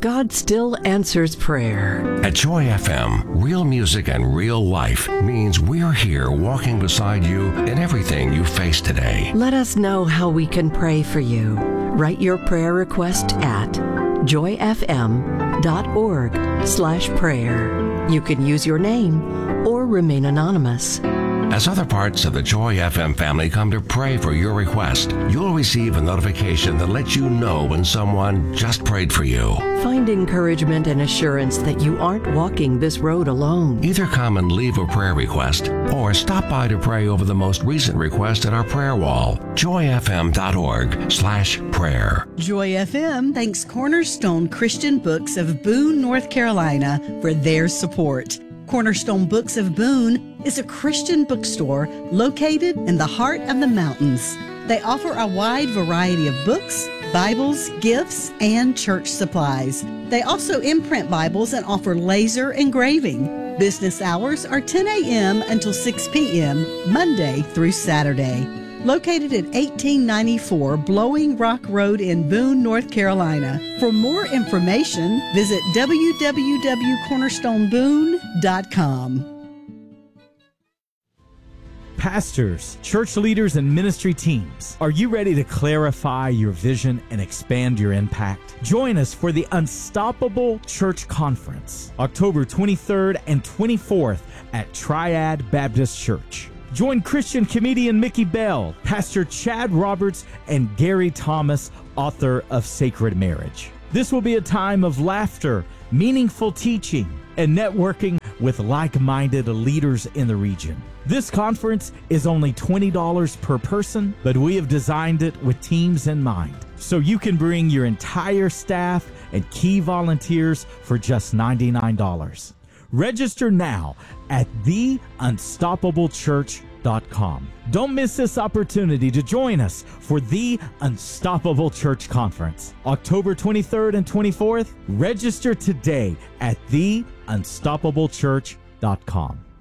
God still answers prayer. At Joy FM, real music and real life means we're here walking beside you in everything you face today. Let us know how we can pray for you. Write your prayer request at joyfm.org/prayer. You can use your name or remain anonymous. As other parts of the Joy FM family come to pray for your request, you'll receive a notification that lets you know when someone just prayed for you. Find encouragement and assurance that you aren't walking this road alone. Either come and leave a prayer request or stop by to pray over the most recent request at our prayer wall, joyfm.org/prayer. Joy FM thanks Cornerstone Christian Books of Boone, North Carolina for their support. Cornerstone Books of Boone is a Christian bookstore located in the heart of the mountains. They offer a wide variety of books, Bibles, gifts, and church supplies. They also imprint Bibles and offer laser engraving. Business hours are 10 a.m. until 6 p.m., Monday through Saturday. Located at 1894 Blowing Rock Road in Boone, North Carolina. For more information, visit www.cornerstoneboone.com. Pastors, church leaders, and ministry teams, are you ready to clarify your vision and expand your impact? Join us for the Unstoppable Church Conference, October 23rd and 24th at Triad Baptist Church. Join Christian comedian Mickey Bell, Pastor Chad Roberts, and Gary Thomas, author of Sacred Marriage. This will be a time of laughter, meaningful teaching, and networking with like-minded leaders in the region. This conference is only $20 per person, but we have designed it with teams in mind, so you can bring your entire staff and key volunteers for just $99. Register now at theunstoppablechurch.com. Don't miss this opportunity to join us for the Unstoppable Church Conference, October 23rd and 24th. Register today at theunstoppablechurch.com.